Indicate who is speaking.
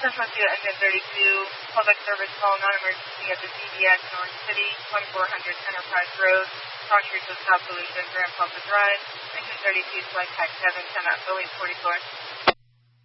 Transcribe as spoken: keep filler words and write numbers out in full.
Speaker 1: Central to Engine thirty-two, public service call, non-emergency at the C B S in Orange City, twenty-four hundred Enterprise Road, Cross Streets of South Volusia, Grand Plaza Drive, Engine thirty-two, flight type seven, ten out, Boeing forty-four.